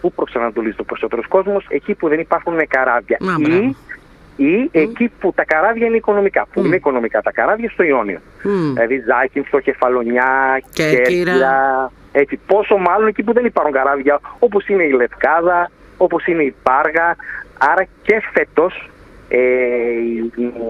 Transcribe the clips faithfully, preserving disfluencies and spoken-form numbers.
πού προσανατολίζεται ο περισσότερος κόσμος? Εκεί που δεν υπάρχουν καράβια. Α, ή ή mm. εκεί που τα καράβια είναι οικονομικά. Που mm. είναι οικονομικά τα καράβια στο Ιόνιο. Mm. Δηλαδή Ζάκυνθο, Κεφαλονιά, Κέρκυρα. Έτσι. Πόσο μάλλον εκεί που δεν υπάρχουν καράβια, όπως είναι η Λευκάδα, όπως είναι η Πάργα. Άρα και φέτος ε, η,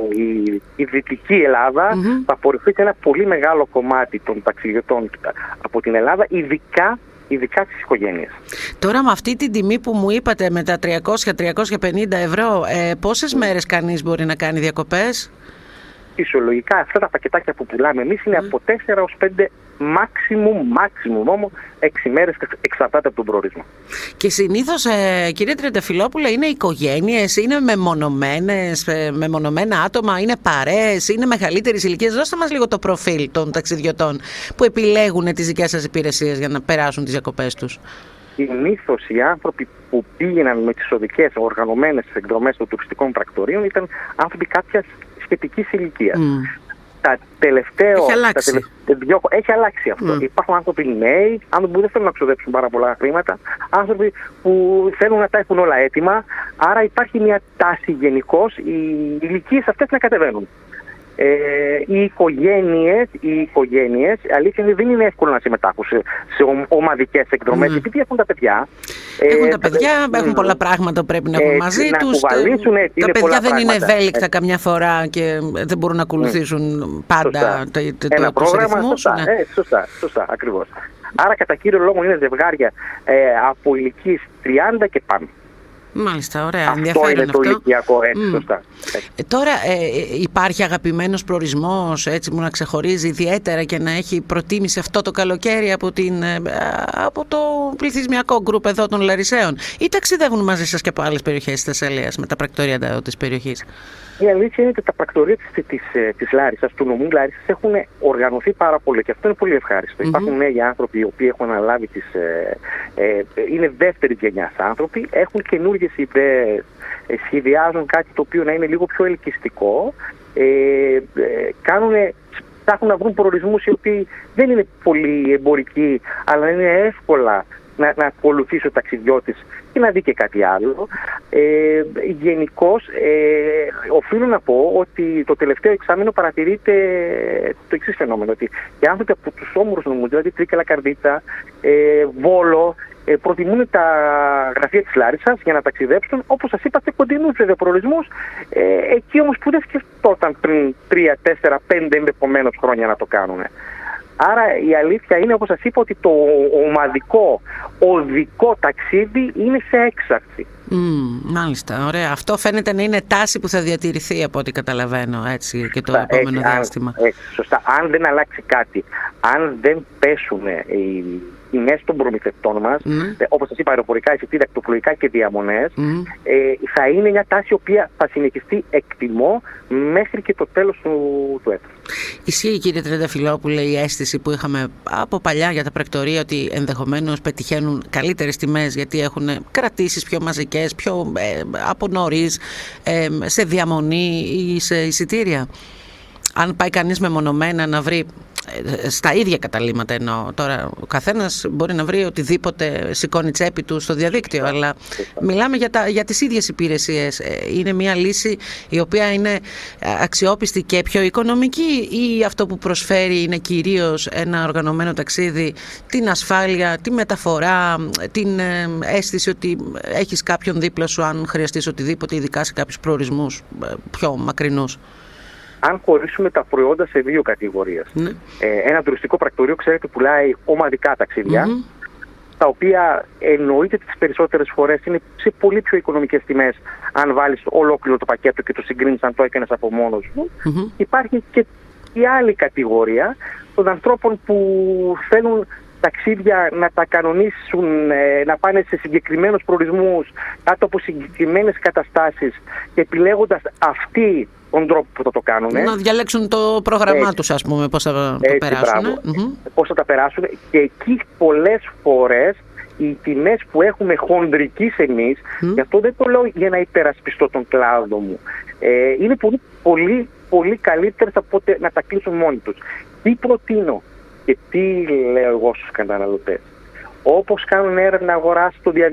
η, η Δυτική Ελλάδα mm-hmm. θα απορριφθεί ένα πολύ μεγάλο κομμάτι των ταξιδιωτών από την Ελλάδα, ειδικά ειδικά τις οικογένειες. Τώρα με αυτή την τιμή που μου είπατε με τα τριακόσια με τριακόσια πενήντα ευρώ, ε, πόσες mm. μέρες κανείς μπορεί να κάνει διακοπές? Φυσιολογικά αυτά τα πακετάκια που πουλάμε εμείς είναι mm. από τέσσερα έως πέντε maximum, maximum όμως έξι μέρες, εξαρτάται από τον προορισμό. Και συνήθως, ε, κύριε Τριανταφυλόπουλε, είναι οικογένειες, είναι μεμονωμένες, ε, μεμονωμένα άτομα, είναι παρέες, είναι μεγαλύτερης ηλικίας? Δώστε μας λίγο το προφίλ των ταξιδιωτών που επιλέγουν τις δικές σας υπηρεσίες για να περάσουν τις διακοπές τους. Συνήθως οι άνθρωποι που πήγαιναν με τις οδικές οργανωμένες εκδρομές των τουριστικών πρακτορείων ήταν άνθρωποι κάποιας σχετικής ηλικίας. Mm. Τα τελευταία, έχει αλλάξει. Τα τελευταία, έχει αλλάξει αυτό. Mm. Υπάρχουν άνθρωποι νέοι, άνθρωποι που δεν θέλουν να ξοδέψουν πάρα πολλά χρήματα, άνθρωποι που θέλουν να τα έχουν όλα έτοιμα. Άρα υπάρχει μια τάση γενικώς οι ηλικίες αυτές να κατεβαίνουν. Ε, οι οικογένειες, οι οικογένειες, αλήθεια δεν είναι εύκολο να συμμετάχουν σε, σε ομαδικές εκδρομές, mm. επειδή έχουν τα παιδιά. Έχουν ε, τα παιδιά, ε, έχουν πολλά πράγματα που πρέπει να έχουν ε, μαζί να τους. Τα, τα παιδιά δεν πράγματα. είναι ευέλικτα ε. καμιά φορά και δεν μπορούν να ακολουθήσουν mm. πάντα το, το, ένα το, πρόγραμμα, τους ρυθμούς. Σωστά, Ναι. ε, σωστά, σωστά, ακριβώς. Άρα κατά κύριο λόγο είναι ζευγάρια ε, από ηλικίες τριάντα και πάνω. Μάλιστα, ωραία. Αυτό ενδιαφέρον είναι το αυτό. ηλικιακό, έτσι, mm. σωστά. Ε, τώρα ε, υπάρχει αγαπημένος προορισμός έτσι που να ξεχωρίζει ιδιαίτερα και να έχει προτίμηση αυτό το καλοκαίρι από, την, ε, από το πληθυσμιακό γκρουπ εδώ των Λαρισαίων, ή ταξιδεύουν μαζί σας και από άλλες περιοχές της Θεσσαλίας με τα πρακτορία της περιοχής? Η αλήθεια είναι ότι τα πρακτορία της, της, της Λάρισσας, του νομού Λάρισσας, έχουν οργανωθεί πάρα πολύ και αυτό είναι πολύ ευχάριστο. Mm-hmm. Υπάρχουν νέοι άνθρωποι οι οποίοι έχουν αναλάβει τις, ε, ε, είναι δεύτερης γενιάς άνθρωποι, έχουν καινούργιες ιδέες, ε, σχεδιάζουν κάτι το οποίο να είναι λίγο πιο ελκυστικό, ε, ε, κάνουν, ψάχνουν να βρουν προορισμούς οι οποίοι δεν είναι πολύ εμπορικοί, αλλά είναι εύκολα να, να ακολουθήσει ο ταξιδιώτης και να δει και κάτι άλλο. Ε, γενικώς, ε, οφείλω να πω ότι το τελευταίο εξάμηνο παρατηρείται το εξής φαινόμενο, ότι οι άνθρωποι από τους όμορους νομούς, δηλαδή Τρίκαλα, Καρδίτσα, ε, Βόλο, ε, προτιμούν τα γραφεία της Λάρισσας για να ταξιδέψουν, όπως σας είπα, σε κοντινούς προορισμούς, ε, εκεί όμως που δεν σκεφτόταν πριν τρία, τέσσερα, πέντε ενδεχομένως χρόνια να το κάνουν. Άρα η αλήθεια είναι, όπως σας είπα, ότι το ομαδικό οδικό ταξίδι είναι σε έξαρση. Mm, μάλιστα, ωραία. Αυτό φαίνεται να είναι τάση που θα διατηρηθεί από ό,τι καταλαβαίνω έτσι και το Φα, επόμενο έτσι, διάστημα. Αν, έτσι, σωστά. Αν δεν αλλάξει κάτι, αν δεν πέσουν οι τιμές των προμηθευτών μας, mm. όπως σας είπα, αεροπορικά, εισιτήρια, ακτοπλοϊκά και διαμονές, mm. ε, θα είναι μια τάση η οποία θα συνεχιστεί, εκτιμώ, μέχρι και το τέλος του, του έτους. Ισχύει, κύριε Τριανταφυλόπουλε, η αίσθηση που είχαμε από παλιά για τα πρακτορεία ότι ενδεχομένως πετυχαίνουν καλύτερες τιμές γιατί έχουν κρατήσεις πιο μαζικές, πιο ε, από νωρίς, ε, σε διαμονή ή σε εισιτήρια? Αν πάει κανείς μεμονωμένα να βρει στα ίδια καταλήμματα, εννοώ τώρα, ο καθένας μπορεί να βρει οτιδήποτε σηκώνει τσέπη του στο διαδίκτυο, αλλά μιλάμε για, τα, για τις ίδιες υπηρεσίες. Είναι μια λύση η οποία είναι αξιόπιστη και πιο οικονομική, ή αυτό που προσφέρει είναι κυρίως ένα οργανωμένο ταξίδι, την ασφάλεια, τη μεταφορά, την αίσθηση ότι έχεις κάποιον δίπλα σου αν χρειαστείς οτιδήποτε, ειδικά σε κάποιους προορισμούς πιο μακρινούς? Αν χωρίσουμε τα προϊόντα σε δύο κατηγορίες. Mm. Ε, ένα τουριστικό πρακτορείο, ξέρετε, πουλάει ομαδικά ταξίδια, mm-hmm. τα οποία εννοείται τις περισσότερες φορές είναι σε πολύ πιο οικονομικές τιμές αν βάλεις ολόκληρο το πακέτο και το συγκρίνεις αν το έκανες από μόνος σου. Mm-hmm. Υπάρχει και η άλλη κατηγορία των ανθρώπων που θέλουν ταξίδια να τα κανονίσουν, να πάνε σε συγκεκριμένους προορισμούς, κάτω από συγκεκριμένες καταστάσεις και επιλέγοντας αυτοί τον τρόπο που θα το κάνουν. Να διαλέξουν το πρόγραμμά έτσι. τους, ας πούμε, πώς θα το έτσι, περάσουν. Mm-hmm. Πώς θα τα περάσουν. Και εκεί πολλές φορές οι τιμές που έχουμε χονδρικής εμείς, mm. γι' αυτό δεν το λέω για να υπερασπιστώ τον κλάδο μου, ε, είναι πολύ, πολύ, πολύ καλύτερες από ότι να τα κλείσουν μόνοι τους. Τι προτείνω και τι λέω εγώ στους καταναλωτές? Όπως κάνουν έρευνα αγοράς στο διαδίκτυο,